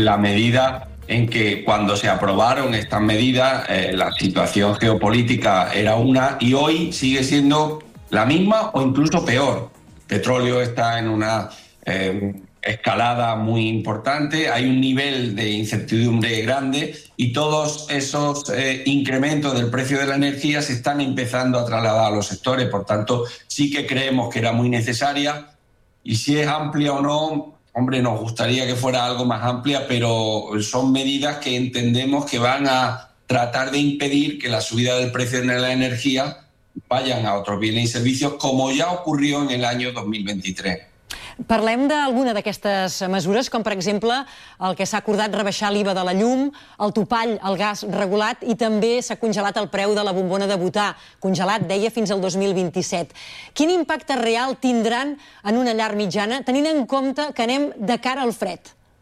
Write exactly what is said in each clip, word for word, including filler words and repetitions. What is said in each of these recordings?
la medida en que cuando se aprobaron estas medidas eh, la situación geopolítica era una y hoy sigue siendo la misma o incluso peor. El petróleo está en una eh, escalada muy importante, hay un nivel de incertidumbre grande y todos esos eh, incrementos del precio de la energía se están empezando a trasladar a los sectores. Por tanto, sí que creemos que era muy necesaria y si es amplia o no, hombre, nos gustaría que fuera algo más amplia, pero son medidas que entendemos que van a tratar de impedir que la subida del precio de la energía vayan a otros bienes y servicios, como ya ocurrió en el año dos mil veintitrés. Parlem d'alguna d'aquestes mesures, com per exemple el que s'ha acordat rebaixar l'I V A de la llum, el topall al gas regulat i també s'ha congelat el preu de la bombona de butà, congelat, deia, fins al dos mil vint-i-set. Quin impacte real tindran en una llar mitjana, tenint en compte que anem de cara al fred?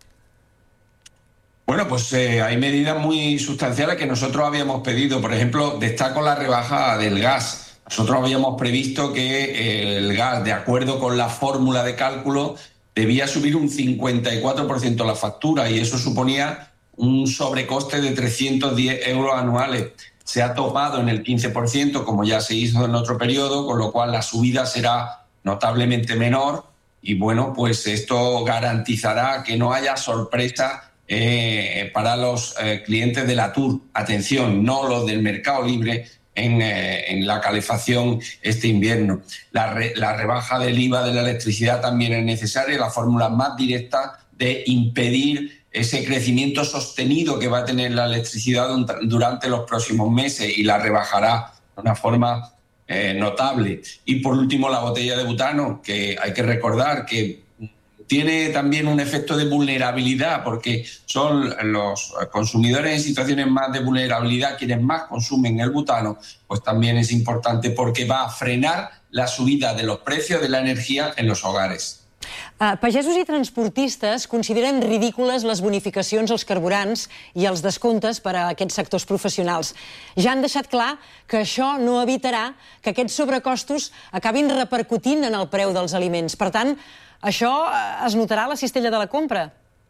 Bueno, pues eh, hay medidas muy sustanciales que nosotros habíamos pedido. Por ejemplo, destaco la rebaja del gas. Nosotros habíamos previsto que el gas, de acuerdo con la fórmula de cálculo, debía subir un cincuenta y cuatro por ciento la factura y eso suponía un sobrecoste de trescientos diez euros anuales. Se ha topado en el quince por ciento, como ya se hizo en otro periodo, con lo cual la subida será notablemente menor y bueno, pues esto garantizará que no haya sorpresa eh, para los eh, clientes de la T U R. Atención, no los del mercado libre, En, eh, en la calefacción este invierno. La, re, la rebaja del I V A de la electricidad también es necesaria, la fórmula más directa de impedir ese crecimiento sostenido que va a tener la electricidad durante los próximos meses y la rebajará de una forma eh, notable. Y por último, la botella de butano, que hay que recordar que tiene también un efecto de vulnerabilidad porque son los consumidores en situaciones más de vulnerabilidad quienes más consumen el butano, pues también es importante porque va a frenar la subida de los precios de la energía en los hogares. Uh, pagesos i transportistes consideren ridícules les bonificacions als carburants i els descomptes per a aquests sectors professionals. Ja han deixat clar que això no evitarà que aquests sobrecostos acabin repercutint en el preu dels aliments. Per tant, això es notarà a la cistella de la compra.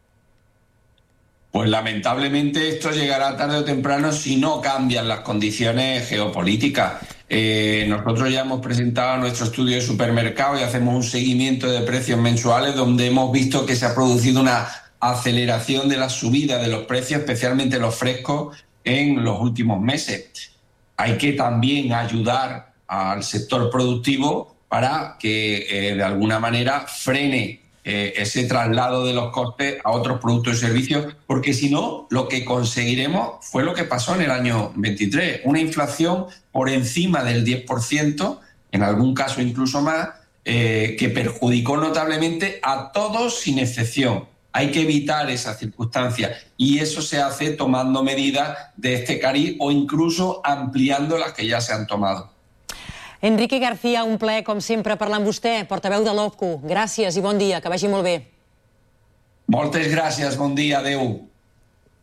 Pues lamentablemente esto llegará tarde o temprano si no cambian las condiciones geopolíticas. Eh, nosotros ya hemos presentado nuestro estudio de supermercado y hacemos un seguimiento de precios mensuales donde hemos visto que se ha producido una aceleración de la subida de los precios, especialmente los frescos, en los últimos meses. Hay que también ayudar al sector productivo para que eh, de alguna manera frene eh, ese traslado de los costes a otros productos y servicios, porque si no, lo que conseguiremos fue lo que pasó en el año veintitrés, una inflación por encima del diez por ciento, en algún caso incluso más, eh, que perjudicó notablemente a todos sin excepción. Hay que evitar esa circunstancia y eso se hace tomando medidas de este cariz o incluso ampliando las que ya se han tomado. Enrique García, un plaer, com sempre, parlar amb vostè, portaveu de l'O P C U. Gràcies i bon dia, que vagi molt bé. Moltes gràcies, bon dia, adeu.